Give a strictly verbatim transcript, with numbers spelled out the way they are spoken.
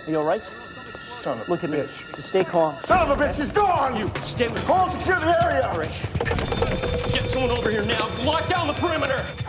Are you all right? Son of Look a at me. bitch. Just stay calm. Son of a bitch, he's gone! You Stay with me. call secure the area! All right. Get someone over here now. Lock down the perimeter.